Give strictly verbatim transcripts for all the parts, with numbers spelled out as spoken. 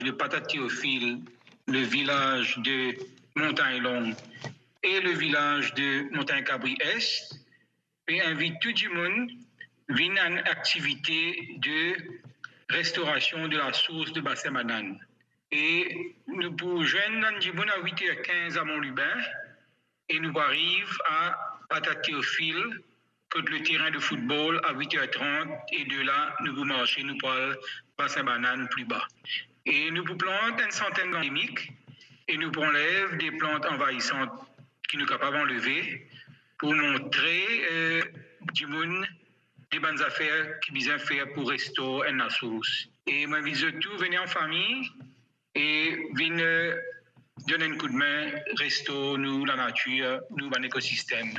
de Pata-Théophile, le village de Montagne-Longue et le village de Montagne-Cabri-Est, et invite tout le monde à venir à une activité de restauration de la source de Bassin Banane. Et nous pouvons joindre à huit heures quinze à Mont-Lubin et nous arrivons à Pata-Théophile, contre le terrain de football à huit heures trente et de là, nous pouvons marcher, nous pouvons Bassin Banane plus bas. Et nous pouvons planter une centaine d'endémiques et nous enlèvons des plantes envahissantes qui nous sont capables d'enlever pour montrer euh, du monde des bonnes affaires qui besoin faire pour restaurer la source. Et moi, je veux tout venir en famille et venir donner un coup de main, restaurer nous, la nature, nous, l'écosystème.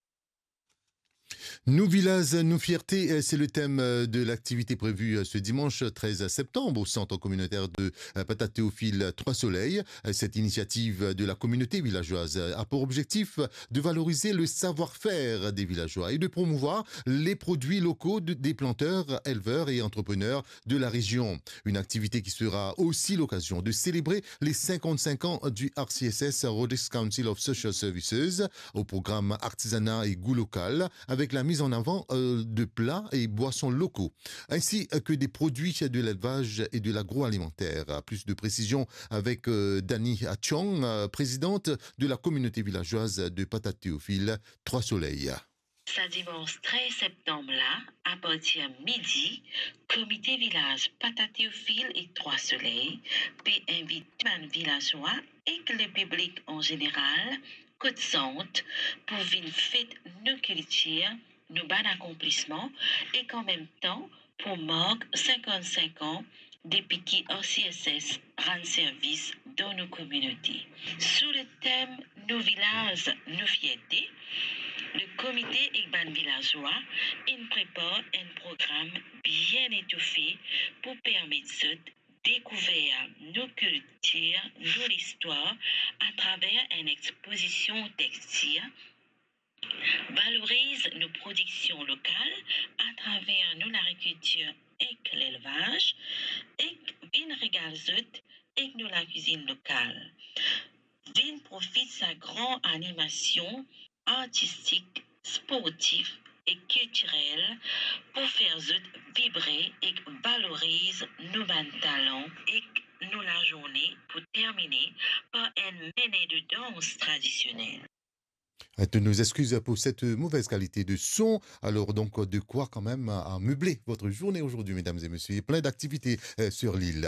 Nos villages, nos fiertés, c'est le thème de l'activité prévue ce dimanche treize septembre au centre communautaire de Pata-Théophile Trois-Soleils. Cette initiative de la communauté villageoise a pour objectif de valoriser le savoir-faire des villageois et de promouvoir les produits locaux des planteurs, éleveurs et entrepreneurs de la région. Une activité qui sera aussi l'occasion de célébrer les cinquante-cinq ans du R C S S, Rodrigues Council of Social Services, au programme Artisanat et Goût Local, avec la mise en avant euh, de plats et boissons locaux, ainsi que des produits de l'élevage et de l'agroalimentaire. Plus de précisions avec euh, Dani Achong, euh, présidente de la communauté villageoise de Pata-Théophile Trois-Soleils. Ce dimanche treize septembre là, à partir de midi, comité village Pata-Théophile et Trois-Soleils peut inviter les villageois et le public en général côte sante pour venir fêter nos cultures, nos bons accomplissements et qu'en même temps pour marquer cinquante-cinq ans depuis que R C S S rend service dans nos communautés. Sous le thème Nos villages, nos fiertés, le comité Igban villageois il prépare un programme bien étoffé pour permettre de découvrir nos cultures, nos histoires à travers une exposition textile, valorise nos productions locales à travers nos l'agriculture et l'élevage et vin régale et nous la cuisine locale. Vin profite sa grande animation artistique, sportive et culturelle pour faire vibrer et valoriser nos bons talents et nous la journée pour terminer par une menée de danse traditionnelle. De nos excuses pour cette mauvaise qualité de son. Alors donc de quoi quand même à meubler votre journée aujourd'hui, mesdames et messieurs. Plein d'activités sur l'île.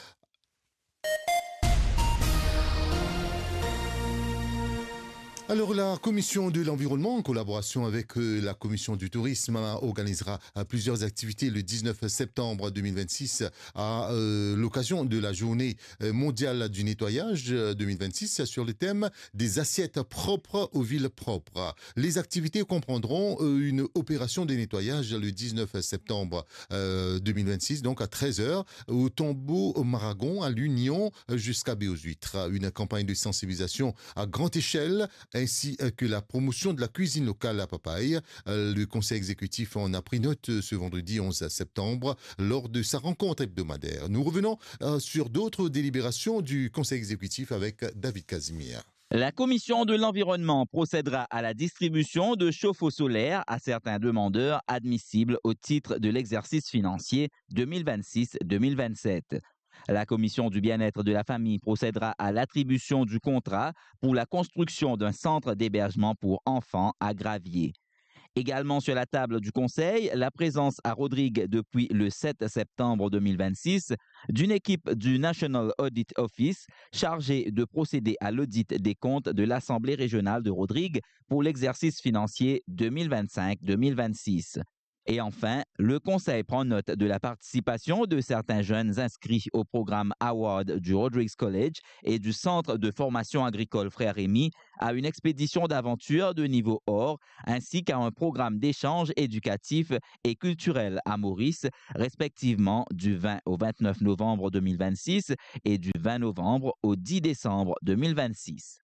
Alors la commission de l'environnement, en collaboration avec euh, la commission du tourisme, organisera euh, plusieurs activités le dix-neuf septembre deux mille vingt-six à euh, l'occasion de la journée mondiale du nettoyage euh, deux mille vingt-six sur le thème des assiettes propres aux villes propres. Les activités comprendront euh, une opération de nettoyage le dix-neuf septembre euh, deux mille vingt-six, donc à treize heures, au Tombeau au Maragon, à l'Union, jusqu'à Béaux-Huîtres. Une campagne de sensibilisation à grande échelle ainsi que la promotion de la cuisine locale à Papaye. Le conseil exécutif en a pris note ce vendredi onze septembre lors de sa rencontre hebdomadaire. Nous revenons sur d'autres délibérations du conseil exécutif avec David Casimir. La commission de l'environnement procédera à la distribution de chauffe-eau solaire à certains demandeurs admissibles au titre de l'exercice financier deux mille vingt-six deux mille vingt-sept. La commission du bien-être de la famille procédera à l'attribution du contrat pour la construction d'un centre d'hébergement pour enfants à Gravier. Également sur la table du conseil, la présence à Rodrigue depuis le sept septembre deux mille vingt-six d'une équipe du National Audit Office chargée de procéder à l'audit des comptes de l'Assemblée régionale de Rodrigue pour l'exercice financier deux mille vingt-cinq deux mille vingt-six. Et enfin, le Conseil prend note de la participation de certains jeunes inscrits au programme Award du Rodrigues College et du Centre de formation agricole Frère Rémy à une expédition d'aventure de niveau or, ainsi qu'à un programme d'échange éducatif et culturel à Maurice, respectivement du vingt au vingt-neuf novembre deux mille vingt-six et du vingt novembre au dix décembre deux mille vingt-six.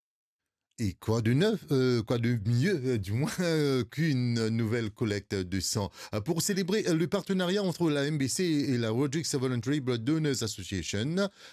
Et quoi de neuf, euh, quoi de mieux, euh, du moins, euh, qu'une nouvelle collecte de sang. Euh, pour célébrer euh, le partenariat entre la M B C et la Rodrigues Voluntary Blood Donors Association,